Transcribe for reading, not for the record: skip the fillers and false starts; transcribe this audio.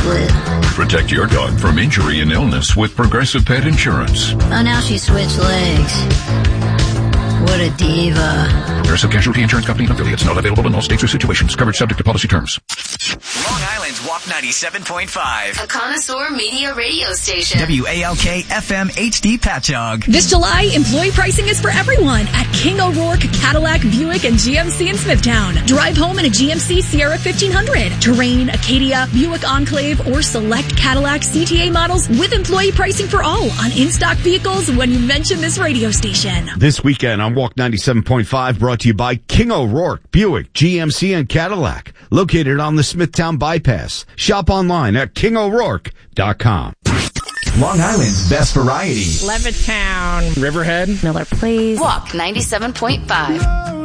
split. Protect your dog from injury and illness with Progressive Pet Insurance. Oh, now she switched legs. What a diva. Progressive Casualty Insurance Company and affiliates. Not available in all states or situations. Coverage subject to policy terms. Long Island's WAP 97.5. A connoisseur media radio station. WALK FM HD Patchogue. This July, employee pricing is for everyone at King O'Rourke, Cadillac, Buick, and GMC in Smithtown. Drive home in a GMC Sierra 1500, Terrain, Acadia, Buick Enclave, or select Cadillac CTA models with employee pricing for all on in-stock vehicles when you mention this radio station. This weekend on Walk 97.5, brought to you by King O'Rourke, Buick, GMC, and Cadillac. Located on the Smithtown Bypass. Shop online at kingo'rourke.com. Long Island's best variety. Levittown. Riverhead. Miller Place. Walk 97.5.